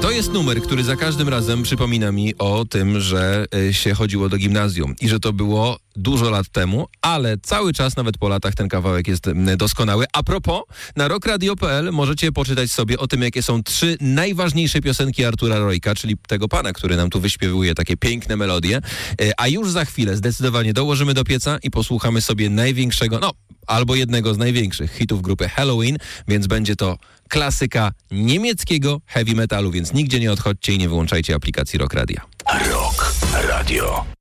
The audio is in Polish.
To jest numer, który za każdym razem przypomina mi o tym, że się chodziło do gimnazjum i że to było dużo lat temu, ale cały czas, nawet po latach, ten kawałek jest doskonały. A propos, na rockradio.pl możecie poczytać sobie o tym, jakie są 3 najważniejsze piosenki Artura Rojka, czyli tego pana, który nam tu wyśpiewuje takie piękne melodie. A już za chwilę zdecydowanie dołożymy do pieca i posłuchamy sobie największego, albo jednego z największych hitów grupy Helloween, więc będzie to klasyka niemieckiego heavy metalu, więc nigdzie nie odchodźcie i nie wyłączajcie aplikacji Rock Radia. Rock Radio.